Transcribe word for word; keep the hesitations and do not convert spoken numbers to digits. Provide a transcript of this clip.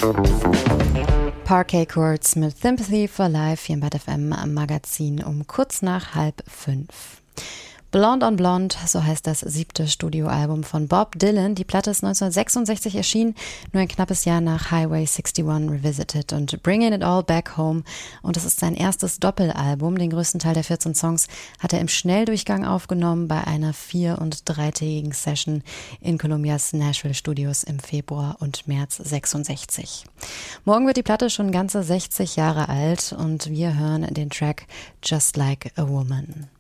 Parquet Courts mit Sympathy for Life hier im Bad F M Magazin um kurz nach halb fünf. Blonde on Blonde, so heißt das siebte Studioalbum von Bob Dylan. Die Platte ist neunzehnhundertsechsundsechzig erschienen, nur ein knappes Jahr nach Highway einundsechzig Revisited und Bringing It All Back Home. Und es ist sein erstes Doppelalbum. Den größten Teil der vierzehn Songs hat er im Schnelldurchgang aufgenommen bei einer vier- und dreitägigen Session in Columbias Nashville Studios im Februar und März sechsundsechzig. Morgen wird die Platte schon ganze sechzig Jahre alt und wir hören den Track Just Like a Woman.